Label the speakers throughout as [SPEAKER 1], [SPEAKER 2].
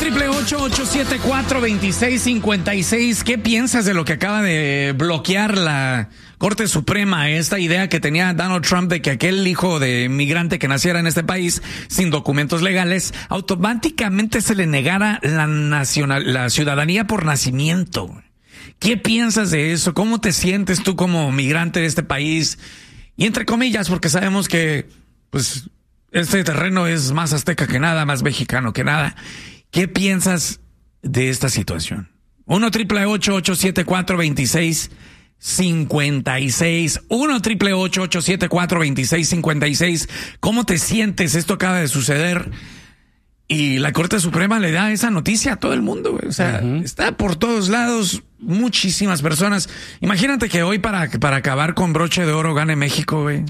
[SPEAKER 1] 1-888-874-2656. ¿Qué piensas de lo que acaba de bloquear la Corte Suprema? Esta idea que tenía Donald Trump de que aquel hijo de inmigrante que naciera en este país sin documentos legales, automáticamente se le negara la ciudadanía por nacimiento. ¿Qué piensas de eso? ¿Cómo te sientes tú como migrante de este país? Y entre comillas, porque sabemos que, pues, este terreno es más azteca que nada, más mexicano que nada. ¿Qué piensas de esta situación? 1-888-874-2656. 1-888-874-2656. ¿Cómo te sientes? Esto acaba de suceder y la Corte Suprema le da esa noticia a todo el mundo, güey. O sea, está por todos lados, muchísimas personas. Imagínate que hoy para acabar con broche de oro gane México, güey.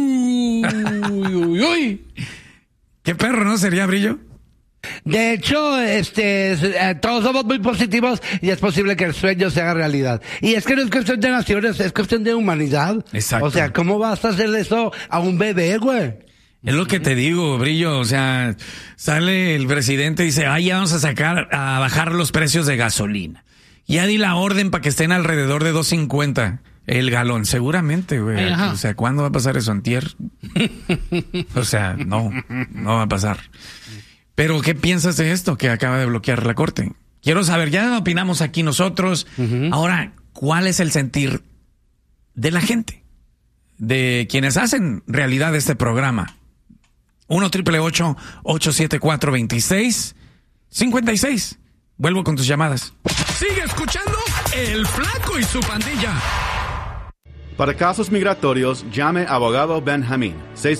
[SPEAKER 1] Uy. ¿Qué perro, no sería, Brillo?
[SPEAKER 2] De hecho, todos somos muy positivos y es posible que el sueño se haga realidad. Y es que no es cuestión de naciones, es cuestión de humanidad.
[SPEAKER 1] Exacto.
[SPEAKER 2] O sea, ¿cómo vas a hacer eso a un bebé, güey?
[SPEAKER 1] Es lo que te digo, Brillo. O sea, sale el presidente y dice, ya vamos a bajar los precios de gasolina. Ya di la orden para que estén alrededor de $2.50 el galón. Seguramente, güey. O sea, ¿cuándo va a pasar eso? ¿Antier? O sea, no va a pasar. Pero, ¿qué piensas de esto que acaba de bloquear la Corte? Quiero saber, ya opinamos aquí nosotros. Ahora, ¿cuál es el sentir de la gente? De quienes hacen realidad este programa. 1-888-874-2656. Vuelvo con tus llamadas. Sigue escuchando El Flaco y su pandilla.
[SPEAKER 3] Para casos migratorios, llame a Abogado Benjamín,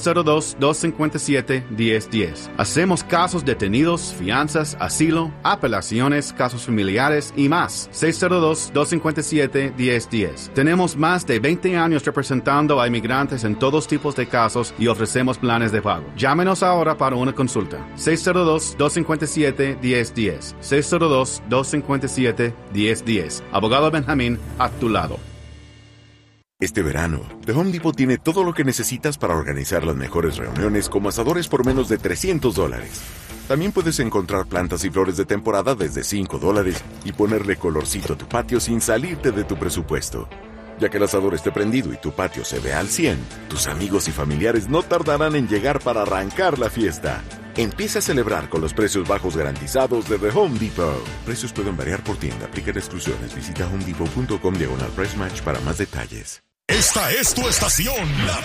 [SPEAKER 3] 602-257-1010. Hacemos casos detenidos, fianzas, asilo, apelaciones, casos familiares y más. 602-257-1010. Tenemos más de 20 años representando a inmigrantes en todos tipos de casos y ofrecemos planes de pago. Llámenos ahora para una consulta. 602-257-1010. 602-257-1010. Abogado Benjamín, a tu lado.
[SPEAKER 4] Este verano, The Home Depot tiene todo lo que necesitas para organizar las mejores reuniones como asadores por menos de $300. También puedes encontrar plantas y flores de temporada desde $5 y ponerle colorcito a tu patio sin salirte de tu presupuesto. Ya que el asador esté prendido y tu patio se vea al 100, tus amigos y familiares no tardarán en llegar para arrancar la fiesta. Empieza a celebrar con los precios bajos garantizados de The Home Depot. Precios pueden variar por tienda, aplican exclusiones. Visita homedepot.com/price match para más detalles.
[SPEAKER 5] Esta es tu estación, la